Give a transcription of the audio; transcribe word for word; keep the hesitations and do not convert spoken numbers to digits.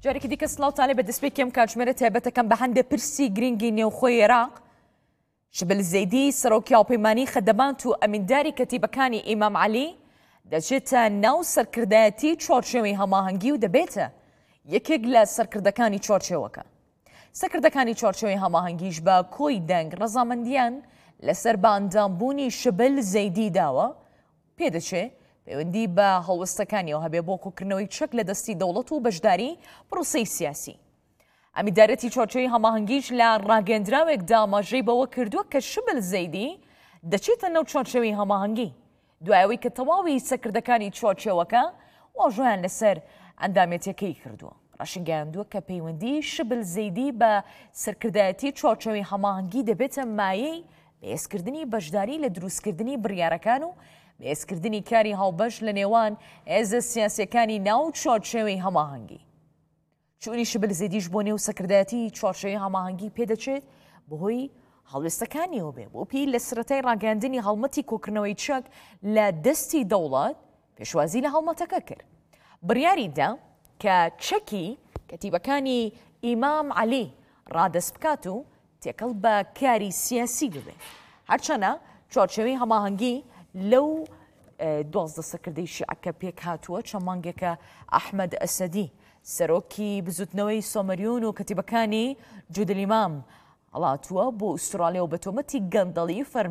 جارێکی دیکە سڵاوتانێ بە دەستپێکی ئەم کاتژمێرە تایبەتەکەم بە هەندێک پرسی گرنگی نێوخۆی عێراق شبل زەیدی سەرۆکی هاوپەیمانی خەدەبانت و ئەمینداری کەتیبەکانی ئیمام عەلی دەچێتە ناو سەرکردایەتی چۆرچێوەی هەماهەنگی و دەبێتە یەکێک لە سەرکردەکانی چۆرچێوەکە. سەرکردەکانی چۆرچێوەی هەماهەنگیش بە کۆی دەنگ ڕەزامەندیان لەسەر بە ئەندامبوونی شبل زەیدی داوە پێدەچێت پەیوەندی بە هەڵوەستەکانیەوە هەبێ بۆ کۆکردنەوەی چەک لە دەستی دەوڵەت و بەشداری پرۆسەی سیاسی. ئەمیندارەتی چۆرچێوەی هەماهەنگیش لە ڕاگەندراوێکدا ئاماژەی بەوە کردووە کە شبل زەیدی دەچێتە نەو چۆرچێوەی هەماهەنگی دوایەوەی کە تەواوی سەرکردەکانی چۆرچێوەکە واژۆیان لەسەر ئەندامێتیەکەی کردووە. ڕاشنگەیاندووە کە پەیوەندی شبل زەیدی بە سەرکردایەتی چۆرچێوەی هەماهەنگی دەبێتە مایەی بەهێزکردنی بەشداری لە دروستکردنی بڕیارەکان و بەهێزکردنی کاری هاوبەش لە نێوان هێزە سیاسیەکانی ناو چۆرچێوەی هەماهەنگی. چوونی شبل زەیدیش بۆ نێو سەرکردایەتی چۆرچێوەی هەماهەنگی پێدەچێت بەهۆی هەڵوێستەکانیەوە بێ بۆ پێی لە سرەتای ڕاگەاندنی هەڵمەتی کۆکردنەوەی چەک لە دەستی دەوڵەت پێشوازی لە هەڵمەتەکە کرد. بڕیاریدا کە چەکی کەتیبەکانی ئیمام عەلی ڕادەست بکات و تێکەڵ بە کاری سیاسی ببێ. هەرچەنە چۆرچێوەی هەماهەنگی لەو دوازدە سەرکردەی شیعەکە پێک هاتووە چەند مانگێکە ئەحمەد ئەسەدی سەرۆکی بزوتنەوەی سۆمەریون و کەتیبەکانی جودلیمام هەڵاتووە بۆ ئوسترالیا و بە تۆمەتی گەندەڵی فەرمی